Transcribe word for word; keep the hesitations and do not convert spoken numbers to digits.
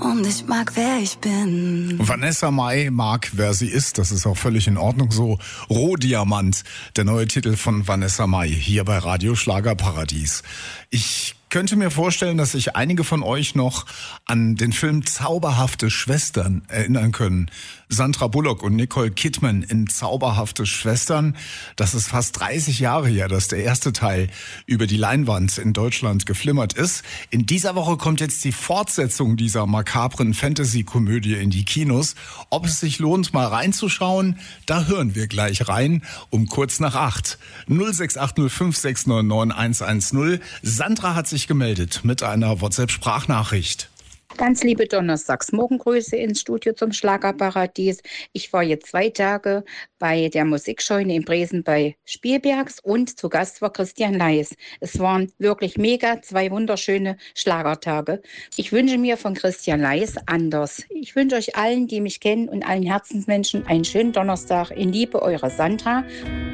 Und ich mag, wer ich bin. Vanessa Mai mag, wer sie ist. Das ist auch völlig in Ordnung so. Rohdiamant, der neue Titel von Vanessa Mai, hier bei Radio Schlagerparadies. Ich könnte mir vorstellen, dass sich einige von euch noch an den Film Zauberhafte Schwestern erinnern können. Sandra Bullock und Nicole Kidman in Zauberhafte Schwestern. Das ist fast dreißig Jahre her, dass der erste Teil über die Leinwand in Deutschland geflimmert ist. In dieser Woche kommt jetzt die Fortsetzung dieser makabren Fantasy-Komödie in die Kinos. Ob es sich lohnt, mal reinzuschauen, da hören wir gleich rein um kurz nach acht. null sechs acht null fünf sechs neun neun eins eins null. Sandra hat sich gemeldet mit einer WhatsApp-Sprachnachricht. Ganz liebe Donnerstagsmorgengrüße ins Studio zum Schlagerparadies. Ich war jetzt zwei Tage bei der Musikscheune in Bresen bei Spielbergs und zu Gast war Christian Leis. Es waren wirklich mega, zwei wunderschöne Schlagertage. Ich wünsche mir von Christian Leis anders. Ich wünsche euch allen, die mich kennen und allen Herzensmenschen einen schönen Donnerstag. In Liebe, eure Sandra.